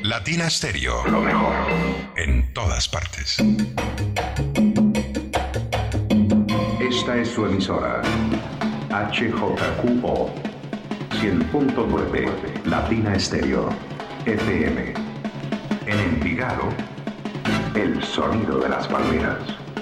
Latina Stereo. Lo mejor. En todas partes. Esta es su emisora. HJQO 100.9 Latina Stereo FM. En Envigado, el sonido de las palmeras.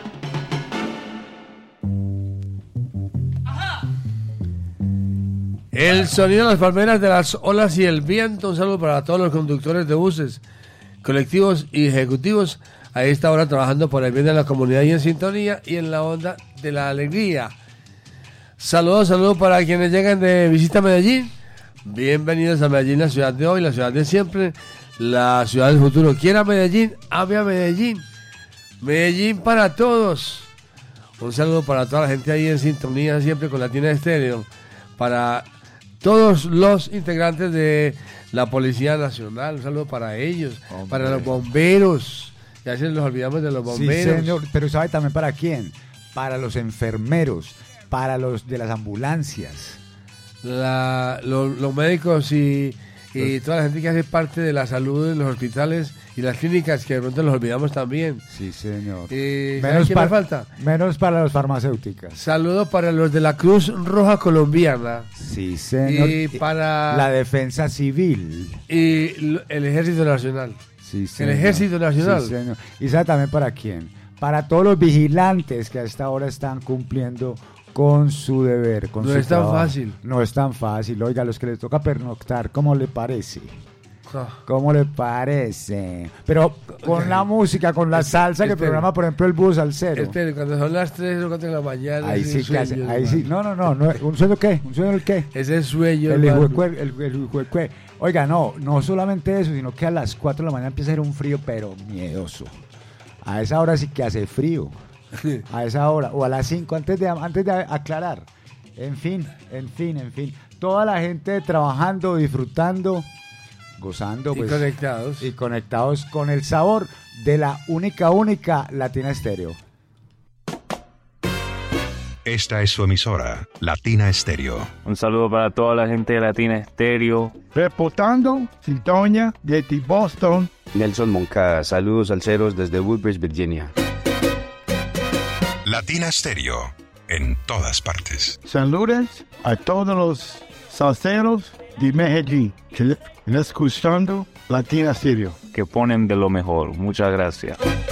El sonido de las palmeras, de las olas y el viento. Un saludo para todos los conductores de buses, colectivos y ejecutivos a esta hora trabajando por el bien de la comunidad y en sintonía y en la onda de la alegría. Saludos para quienes llegan de visita a Medellín. Bienvenidos a Medellín, la ciudad de hoy, la ciudad de siempre, la ciudad del futuro. Quiera Medellín, ame a Medellín. Medellín para todos. Un saludo para toda la gente ahí en sintonía siempre con Latina Stereo. Para todos los integrantes de la Policía Nacional, un saludo para ellos. Hombre. Para los bomberos, ya veces nos olvidamos de los bomberos. Sí, señor, pero ¿sabe también para quién? Para los enfermeros, para los de las ambulancias. Los médicos y toda la gente que hace parte de la salud en los hospitales y las clínicas, que de pronto los olvidamos también. Sí, señor. Menos ¿qué me falta? Menos para las farmacéuticas. Saludos para los de la Cruz Roja Colombiana. Sí, señor. Y para la Defensa Civil. Y el Ejército Nacional. Sí, señor. El Ejército Nacional. Sí, señor. ¿Y sabe también para quién? Para todos los vigilantes que a esta hora están cumpliendo con su deber, con su No es tan trabajo. fácil. No es tan fácil. Oiga, los que les toca pernoctar, ¿cómo le parece? ¿Cómo le parece? Pero con la música, con la salsa que programa, por ejemplo, el búho salsero. Espere, cuando son las 3 o 4 de la mañana. Ahí sí, sueño, ahí sí. No. ¿Un sueño qué? ¿Un sueño el qué? Ese es sueño. El hijuecue. Oiga, no solamente eso, sino que a las 4 de la mañana empieza a hacer un frío, pero miedoso. A esa hora sí que hace frío. A esa hora. O a las 5, antes de aclarar. En fin. Toda la gente trabajando, disfrutando, gozando, pues, y conectados con el sabor de la única Latina Stereo. Esta es su emisora, Latina Stereo. Un saludo para toda la gente de Latina Stereo. Reportando sintonía desde Boston. Nelson Moncada, saludos salseros desde Woodbridge, Virginia. Latina Stereo, en todas partes. Saludos a todos los salseros de Medellín que están escuchando Latina Stereo. Que ponen de lo mejor. Muchas gracias.